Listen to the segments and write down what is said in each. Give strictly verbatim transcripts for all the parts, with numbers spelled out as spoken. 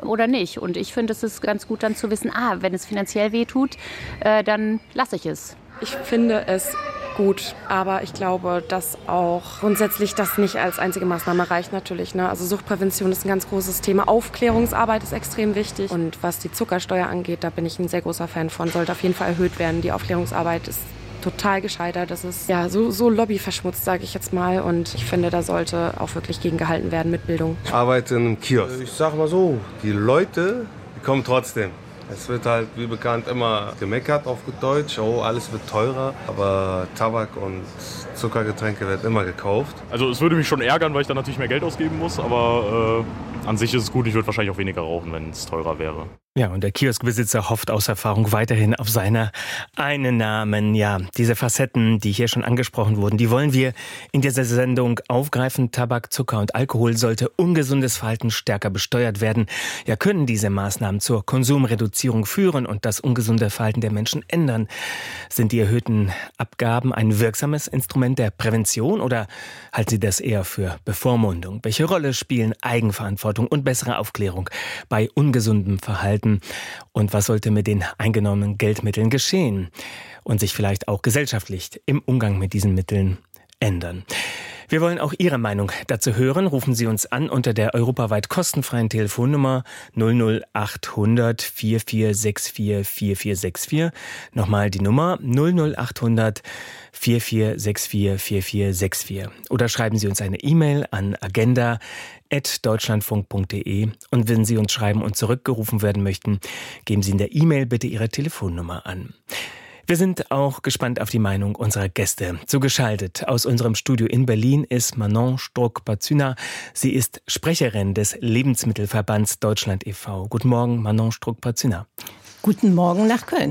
oder nicht. Und ich finde, es ist ganz gut dann zu wissen, ah, wenn es finanziell wehtut, äh, dann lasse ich es. Ich finde es gut, aber ich glaube, dass auch grundsätzlich das nicht als einzige Maßnahme reicht natürlich. Ne? Also Suchtprävention ist ein ganz großes Thema. Aufklärungsarbeit ist extrem wichtig. Und was die Zuckersteuer angeht, da bin ich ein sehr großer Fan von. Sollte auf jeden Fall erhöht werden. Die Aufklärungsarbeit ist total gescheitert. Das ist ja so, so lobbyverschmutzt, sage ich jetzt mal. Und ich finde, da sollte auch wirklich gegengehalten werden mit Bildung. Ich arbeite in einem Kiosk. Ich sage mal so, die Leute, die kommen trotzdem. Es wird halt, wie bekannt, immer gemeckert auf gut Deutsch. Oh, alles wird teurer. Aber Tabak und Zuckergetränke werden immer gekauft. Also es würde mich schon ärgern, weil ich dann natürlich mehr Geld ausgeben muss. Aber äh, an sich ist es gut. Ich würde wahrscheinlich auch weniger rauchen, wenn es teurer wäre. Ja, und der Kioskbesitzer hofft aus Erfahrung weiterhin auf seine Einnahmen. Ja, diese Facetten, die hier schon angesprochen wurden, die wollen wir in dieser Sendung aufgreifen. Tabak, Zucker und Alkohol sollte ungesundes Verhalten stärker besteuert werden. Ja, können diese Maßnahmen zur Konsumreduzierung führen und das ungesunde Verhalten der Menschen ändern? Sind die erhöhten Abgaben ein wirksames Instrument der Prävention oder halten Sie das eher für Bevormundung? Welche Rolle spielen Eigenverantwortung und bessere Aufklärung bei ungesundem Verhalten? Und was sollte mit den eingenommenen Geldmitteln geschehen und sich vielleicht auch gesellschaftlich im Umgang mit diesen Mitteln ändern? Wir wollen auch Ihre Meinung dazu hören. Rufen Sie uns an unter der europaweit kostenfreien Telefonnummer null null achthundert vier vier sechs vier vier vier sechs vier. Nochmal die Nummer null null achthundert vier vier sechs vier vier vier sechs vier. Oder schreiben Sie uns eine E-Mail an agenda at deutschlandfunk punkt de. Und wenn Sie uns schreiben und zurückgerufen werden möchten, geben Sie in der E-Mail bitte Ihre Telefonnummer an. Wir sind auch gespannt auf die Meinung unserer Gäste. Zugeschaltet aus unserem Studio in Berlin ist Manon Struck-Pazüna. Sie ist Sprecherin des Lebensmittelverbands Deutschland e V Guten Morgen, Manon Struck-Pazüna. Guten Morgen nach Köln.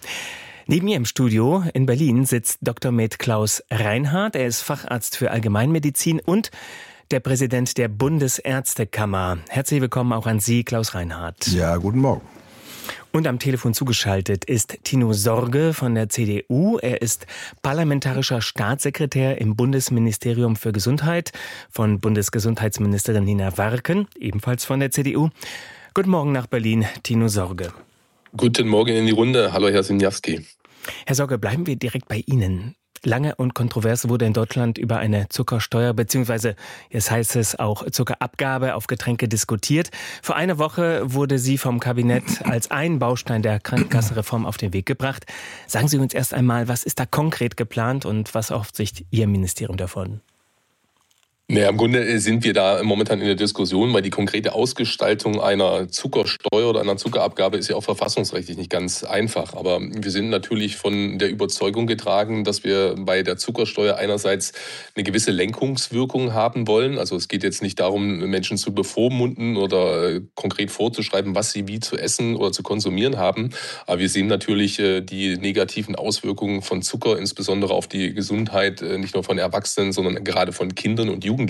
Neben mir im Studio in Berlin sitzt Doktor med. Klaus Reinhardt. Er ist Facharzt für Allgemeinmedizin und der Präsident der Bundesärztekammer. Herzlich willkommen auch an Sie, Klaus Reinhardt. Ja, guten Morgen. Und am Telefon zugeschaltet ist Tino Sorge von der C D U. Er ist parlamentarischer Staatssekretär im Bundesministerium für Gesundheit von Bundesgesundheitsministerin Nina Warken, ebenfalls von der C D U. Guten Morgen nach Berlin, Tino Sorge. Guten Morgen in die Runde. Hallo, Herr Sinjawski. Herr Sorge, bleiben wir direkt bei Ihnen. Lange und kontrovers wurde in Deutschland über eine Zuckersteuer bzw. jetzt heißt es auch Zuckerabgabe auf Getränke diskutiert. Vor einer Woche wurde sie vom Kabinett als ein Baustein der Krankenkassenreform auf den Weg gebracht. Sagen Sie uns erst einmal, was ist da konkret geplant und was erhofft sich Ihr Ministerium davon? Naja, im Grunde sind wir da momentan in der Diskussion, weil die konkrete Ausgestaltung einer Zuckersteuer oder einer Zuckerabgabe ist ja auch verfassungsrechtlich nicht ganz einfach. Aber wir sind natürlich von der Überzeugung getragen, dass wir bei der Zuckersteuer einerseits eine gewisse Lenkungswirkung haben wollen. Also es geht jetzt nicht darum, Menschen zu bevormunden oder konkret vorzuschreiben, was sie wie zu essen oder zu konsumieren haben. Aber wir sehen natürlich die negativen Auswirkungen von Zucker, insbesondere auf die Gesundheit, nicht nur von Erwachsenen, sondern gerade von Kindern und Jugendlichen.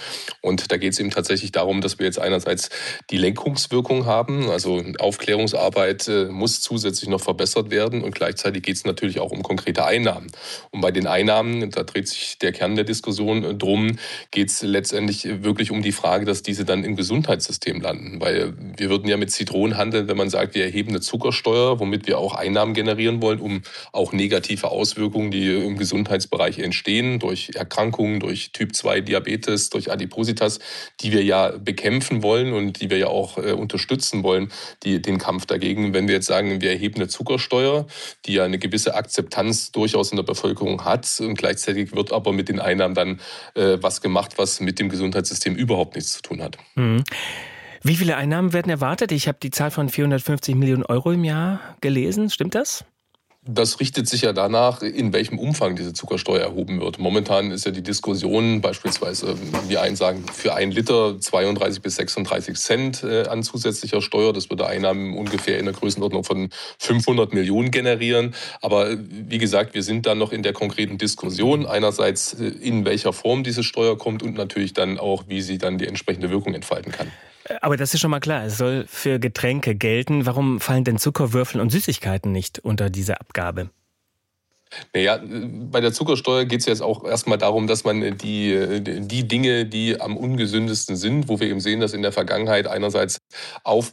Und da geht es eben tatsächlich darum, dass wir jetzt einerseits die Lenkungswirkung haben, also Aufklärungsarbeit äh, muss zusätzlich noch verbessert werden und gleichzeitig geht es natürlich auch um konkrete Einnahmen. Und bei den Einnahmen, da dreht sich der Kern der Diskussion äh, drum, geht es letztendlich wirklich um die Frage, dass diese dann im Gesundheitssystem landen. Weil wir würden ja mit Zitronen handeln, wenn man sagt, wir erheben eine Zuckersteuer, womit wir auch Einnahmen generieren wollen, um auch negative Auswirkungen, die im Gesundheitsbereich entstehen, durch Erkrankungen, durch Typ zwei Diabetes, durch Adipositas, die wir ja bekämpfen wollen und die wir ja auch äh, unterstützen wollen, die, den Kampf dagegen. Wenn wir jetzt sagen, wir erheben eine Zuckersteuer, die ja eine gewisse Akzeptanz durchaus in der Bevölkerung hat und gleichzeitig wird aber mit den Einnahmen dann äh, was gemacht, was mit dem Gesundheitssystem überhaupt nichts zu tun hat. Mhm. Wie viele Einnahmen werden erwartet? Ich habe die Zahl von vierhundertfünfzig Millionen Euro im Jahr gelesen. Stimmt das? Das richtet sich ja danach, in welchem Umfang diese Zuckersteuer erhoben wird. Momentan ist ja die Diskussion beispielsweise, wie einen sagen, für einen Liter zweiunddreißig bis sechsunddreißig Cent an zusätzlicher Steuer. Das würde Einnahmen ungefähr in der Größenordnung von fünfhundert Millionen generieren. Aber wie gesagt, wir sind dann noch in der konkreten Diskussion. Einerseits, in welcher Form diese Steuer kommt und natürlich dann auch, wie sie dann die entsprechende Wirkung entfalten kann. Aber das ist schon mal klar, es soll für Getränke gelten. Warum fallen denn Zuckerwürfel und Süßigkeiten nicht unter diese Abgabe? Naja, bei der Zuckersteuer geht es jetzt auch erstmal darum, dass man die, die Dinge, die am ungesündesten sind, wo wir eben sehen, dass in der Vergangenheit einerseits auf